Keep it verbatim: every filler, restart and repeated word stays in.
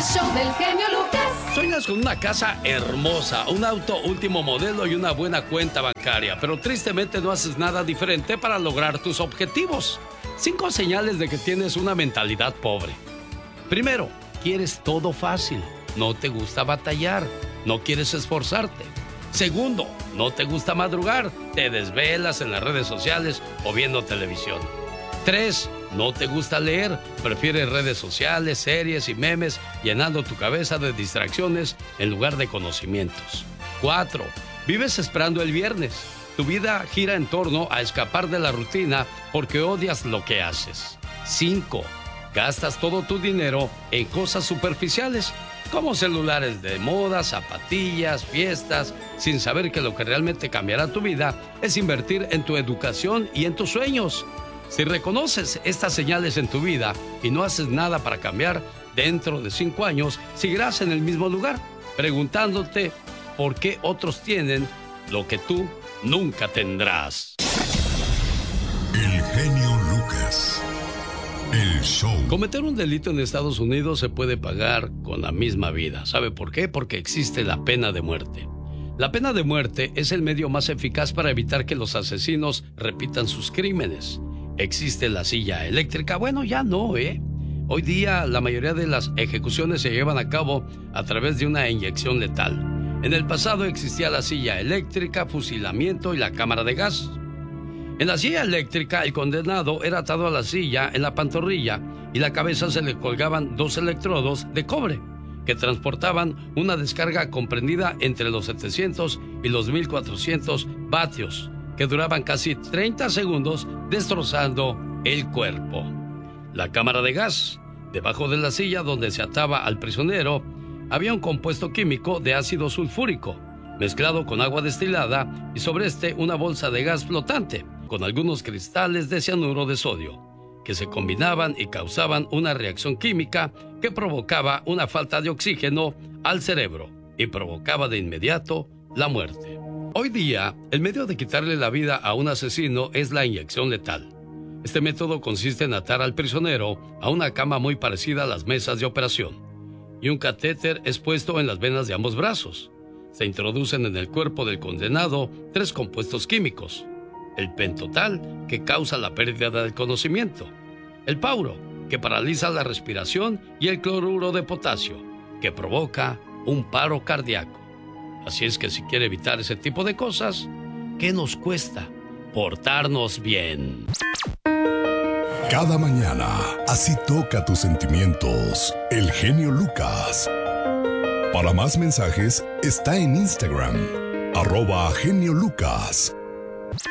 el show del genio Lucas. Sueñas con una casa hermosa, un auto último modelo y una buena cuenta bancaria, pero tristemente no haces nada diferente para lograr tus objetivos. Cinco señales de que tienes una mentalidad pobre. Primero, quieres todo fácil. No te gusta batallar. No quieres esforzarte. Segundo, no te gusta madrugar. Te desvelas en las redes sociales o viendo televisión. Tres, no te gusta leer. Prefieres redes sociales, series y memes, llenando tu cabeza de distracciones en lugar de conocimientos. Cuatro, vives esperando el viernes. Tu vida gira en torno a escapar de la rutina porque odias lo que haces. Cinco, gastas todo tu dinero en cosas superficiales, como celulares de moda, zapatillas, fiestas, sin saber que lo que realmente cambiará tu vida es invertir en tu educación y en tus sueños. Si reconoces estas señales en tu vida y no haces nada para cambiar, dentro de cinco años seguirás en el mismo lugar, preguntándote por qué otros tienen lo que tú nunca tendrás. El genio Lucas. El show. Cometer un delito en Estados Unidos se puede pagar con la misma vida. ¿Sabe por qué? Porque existe la pena de muerte. La pena de muerte es el medio más eficaz para evitar que los asesinos repitan sus crímenes. ¿Existe la silla eléctrica? Bueno, ya no, ¿eh? Hoy día la mayoría de las ejecuciones se llevan a cabo a través de una inyección letal. En el pasado existía la silla eléctrica, fusilamiento y la cámara de gas. En la silla eléctrica, el condenado era atado a la silla en la pantorrilla y la cabeza se le colgaban dos electrodos de cobre que transportaban una descarga comprendida entre los setecientos y los mil cuatrocientos vatios que duraban casi treinta segundos destrozando el cuerpo. La cámara de gas. Debajo de la silla donde se ataba al prisionero había un compuesto químico de ácido sulfúrico mezclado con agua destilada y sobre este una bolsa de gas flotante con algunos cristales de cianuro de sodio que se combinaban y causaban una reacción química que provocaba una falta de oxígeno al cerebro y provocaba de inmediato la muerte. Hoy día, el medio de quitarle la vida a un asesino es la inyección letal. Este método consiste en atar al prisionero a una cama muy parecida a las mesas de operación y un catéter es puesto en las venas de ambos brazos. Se introducen en el cuerpo del condenado tres compuestos químicos: el pentotal, que causa la pérdida del conocimiento; el pauro, que paraliza la respiración; y el cloruro de potasio, que provoca un paro cardíaco. Así es que si quiere evitar ese tipo de cosas, ¿qué nos cuesta portarnos bien? Cada mañana, así toca tus sentimientos, el genio Lucas. Para más mensajes, está en Instagram, arroba genio Lucas.